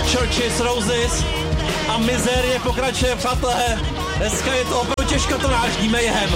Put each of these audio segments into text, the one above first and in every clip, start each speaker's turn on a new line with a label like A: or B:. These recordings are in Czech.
A: Churches, Roses a Mizerie pokračuje, přátelé. Dneska je to opravdu těžkotonážní mayhem.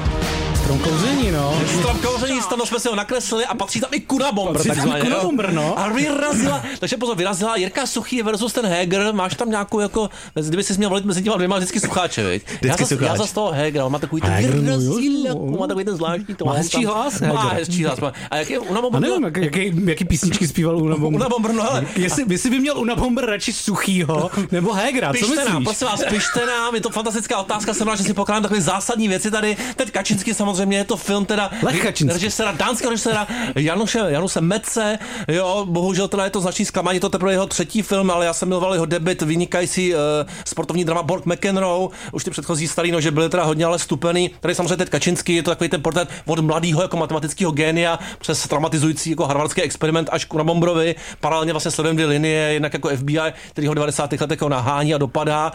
B: Strom kouření, no.
A: Strom kouření, stano jsme si ho nakreslili a patří tam i Kunabomber, takzvaně.
B: Kunabomber, no.
A: A takže pozor, vyrazila Jirka Suchý versus ten Heger, máš tam nějakou jako, kdyby jsi měl volit mezi těma dvěma vždycky Sucháče, viď? Já za toho Hegera, on má takový ten vyrazila, má takový ten zvláštní tón.
B: Má hezčí hlas, Heger.
A: Má hezčí hlas. A jak je Unabomber?
B: A nevím, jaký písničky zpíval Unabomber.
A: Unabomber, no hele.
B: Jestli by měl Unabomber radši Suchýho nebo Hegera, co myslíš?
A: Nám, prosím vás, pište nám, je to fantastická otázka, jsem rád, že si pokládám takové zásadní věci tady. Teď Kačinský samozřejmě, je to film teda režiséra, dánského režiséra Januse Metce, jo, bohužel teda je to značný zklamání, to teprve jeho třetí film, ale já jsem miloval jeho debut, vynikající sportovní drama Borg McEnroe, už ty předchozí starý nože byly teda hodně ale stupený, tady samozřejmě teď Kačinský, je to takový ten portrét od mladého jako matematického génia přes traumatizující jako harvardský experiment až k Unabomberovi, paralelně vlastně sledujeme dvě linie, jednak jako FBI, který ho v 90. letech nahání a dopadá,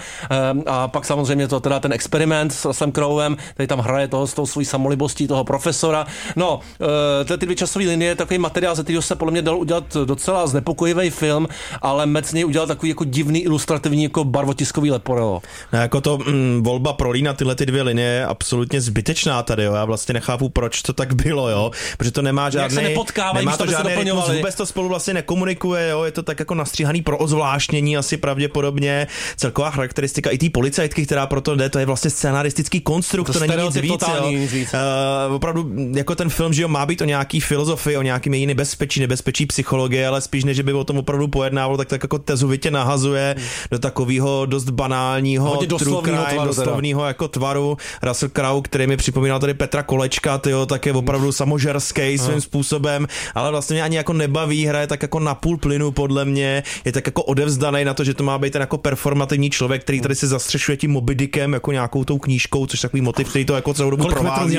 A: a pak samozřejmě to teda ten experiment s Russellem Crowem, který tam hraje toho s tou svojí samolibostí toho profesora. No, ty dvě časové linie, takový materiál, ze kterého se podle mě dal udělat docela znepokojivý film, ale Metz z něj udělal takový jako divný ilustrativní jako barvotiskový leporelo.
C: No, jako to volba prolínat tyhle ty dvě linie je absolutně zbytečná tady, jo. Já vlastně nechápu, proč to tak bylo, jo. Protože to nemá žádný,
A: jak se nepotkávají,
C: nemá to žádný rytmus, vůbec to spolu vlastně nekomunikuje, jo. Je to tak jako nastříhaný pro ozvláštnění asi pravděpodobně. Celková charakteristika i té policajtky, která proto jde, to je vlastně scenaristický konstrukt, to není nic víc, jo. Opravdu jako ten film, že jo, má být o nějaký filozofii, o nějakým její nebezpečí psychologie, ale spíš než by o tom opravdu pojednával, tak jako tezovitě nahazuje do takového dost banálního doslovného jako tvaru. Russell Crowe, který mi připomínal tady Petra Kolečka, tyjo, tak je opravdu samožerský svým způsobem, ale vlastně mě ani jako nebaví, hraje tak jako na půl plynu podle mě, je tak jako odevzdaný na to, že to má být ten jako performativní člověk, který tady se zastřešuje tím Moby Dickem, jako nějakou tou knížkou, což je takový motiv, který to jako celou dobu provází,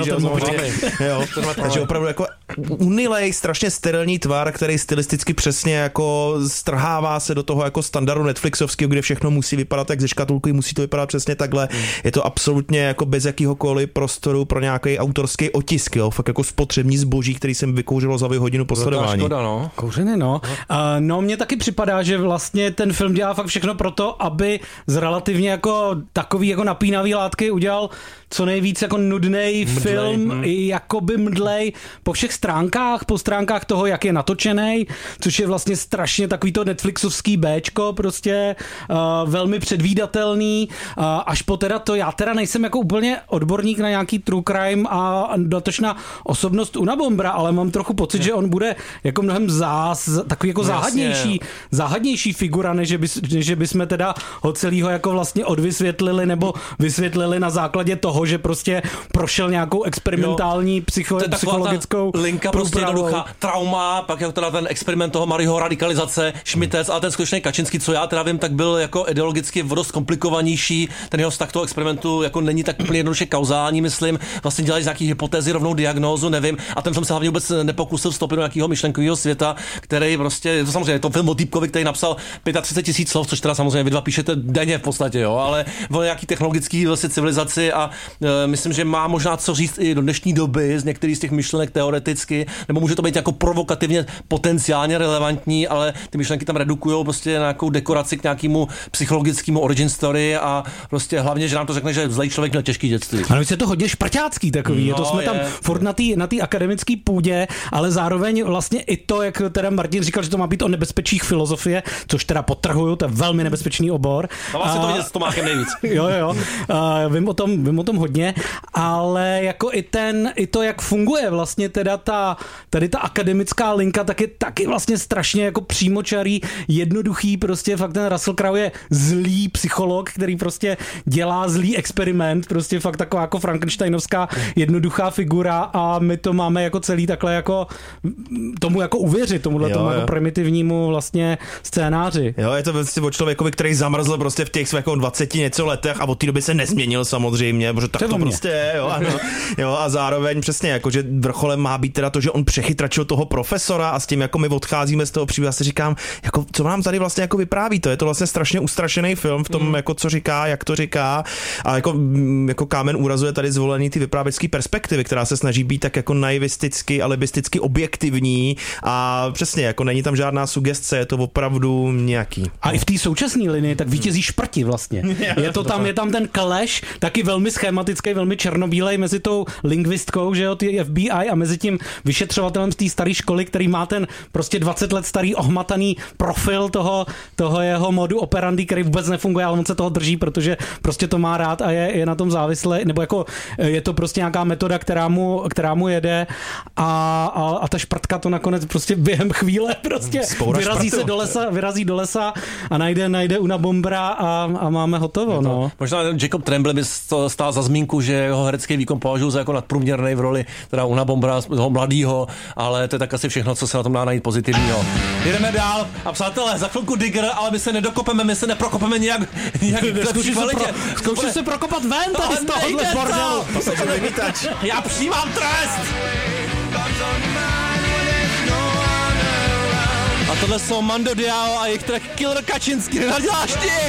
C: jo, takže opravdu jako unilej, strašně sterilní tvar, který stylisticky přesně jako strhává se do toho jako standardu Netflixovského, kde všechno musí vypadat jak ze škatulky, musí to vypadat přesně takhle. Je to absolutně jako bez jakýhokoliv prostoru pro nějaký autorský otisk, jo, fakt jako spotřební zboží, který jsem vykouřil za hodinu po sledování.
A: Škoda, no.
B: Kouřeny, no. No, mně taky připadá, že vlastně ten film dělá fakt všechno pro to, aby z relativně jako takový jako napínavý látky udělal co nejvíc jako nudnej film, jakoby mdlej po všech stránkách, po stránkách toho, jak je natočenej, což je vlastně strašně takový to Netflixovský Bčko, prostě velmi předvídatelný, až po teda to, já teda nejsem jako úplně odborník na nějaký true crime a dotočná osobnost Unabombera, ale mám trochu pocit, že on bude jako mnohem takový jako záhadnější figura, než by jsme teda ho celýho jako vlastně odvysvětlili nebo vysvětlili na základě toho, že prostě prošel nějakou experimentální psychologickou
A: linka prostě jednoduchá trauma, pak jako teda ten experiment toho Mariho radikalizace, Šmitec, ale ten skutečný Kačinský, co já teda vím, tak byl jako ideologicky dost komplikovanější, ten jeho vztah toho experimentu jako není tak úplně jednoduše kauzální, myslím, vlastně dělají z nějaký hypotézy rovnou diagnózu, nevím, a ten film se hlavně vůbec nepokusil vstoupit do nějakého myšlenkového světa, který prostě, je to samozřejmě, je to film o týpkovi, který napsal 35 000 slov, což teda samozřejmě vy dva píšete denně v podstatě, jo, ale o nějaký technologický vlastně civilizaci a myslím, že má možná co říct i do dnešní doby z některých z těch myšlenek teoreticky, nebo může to být jako provokativně potenciálně relevantní, ale ty myšlenky tam redukujou prostě nějakou dekoraci k nějakému psychologickému origin story a prostě hlavně, že nám to řekne, že zlej člověk měl těžký dětství.
B: Ano, je to hodně šprťácký takový, no, to jsme tam furt na té akademické půdě, ale zároveň vlastně i to, jak teda Martin říkal, že to má být o nebezpečích filozofie, což teda podtrhuju, to je velmi nebezpečný obor.
A: No vlastně to vidět s Tomákem nejvíc.
B: Jo. Vím o tom hodně, ale jako i to, jak funguje vlastně teda tady ta akademická linka, tak je taky vlastně strašně jako přímočarý, jednoduchý, prostě fakt ten Russell Crowe je zlý psycholog, který prostě dělá zlý experiment, prostě fakt taková jako frankensteinovská jednoduchá figura a my to máme jako celý takhle jako tomu jako uvěřit, tomu jako primitivnímu vlastně scénáři.
C: Jo, je to vlastně o člověkovi, který zamrzl prostě v těch svých 20 něco letech a od té doby se nezměnil samozřejmě, protože tak to prostě je, jo, ano. Jo, a zároveň přesně, jako, že vrcholem má být teda to, že on přechytračil toho profesora a s tím jako my odcházíme z toho příběhu a si říkám, jako, co nám tady vlastně jako vypráví, to je to vlastně strašně ustrašený film v tom, jako co říká, jak to říká a jako kámen úrazu je tady zvolený ty vyprávěcké perspektivy, která se snaží být tak jako naivisticky, alibisticky objektivní a přesně, jako není tam žádná sugestce, je to opravdu nějaký.
B: A i v té současné linii tak vítězí šprti vlastně. Je tam ten clash, taky velmi schematický, velmi černobílej mezi tou lingvistkou, že jo, ty FBI a mezi tím vyšetřovatelem z té staré školy, který má ten prostě 20 let starý ohmataný profil toho jeho modu operandi, který vůbec nefunguje, ale on se toho drží, protože prostě to má rád a je na tom závislý, nebo jako je to prostě nějaká metoda, která mu jede a ta šprtka to nakonec prostě během chvíle prostě vyrazí do lesa a najde Una Bombra a máme hotovo, no.
A: Možná Jacob Tremblay by stál za zmínku, že jeho herecký výkon považuji za jako nadprůměrný v roli teda Una Bombra, toho mladýho, ale to je tak asi všechno, co se na tom dá najít pozitivního. Jdeme dál a přátelé, za chvilku Digger, ale my se nedokopeme, my se neprokopeme nějak
B: zkouším se prokopat ven tady z tohohle bordelu.
A: Já přijímám trest! A tohle jsou Mando Diao a jejich track Killer Kačinský. Nenaděláš nic!